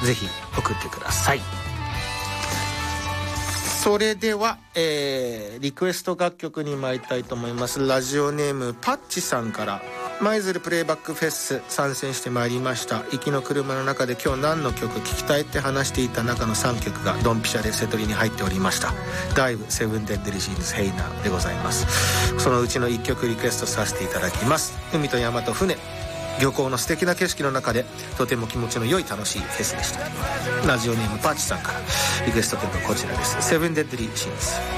ぜひ送ってください。それでは、リクエスト楽曲に参りたいと思います。ラジオネームパッチさんから、舞鶴プレイバックフェス参戦してまいりました。行きの車の中で今日何の曲聴きたいって話していた中の3曲がドンピシャでセトリに入っておりました。ダイブ、セブンデッドリーシーンズ、ヘイナーでございます。そのうちの1曲リクエストさせていただきます。海と山と船、漁港の素敵な景色の中でとても気持ちの良い楽しいフェスでした。ラジオネームパッチさんからリクエスト曲はこちらです。セブンデッドリーシーンズ。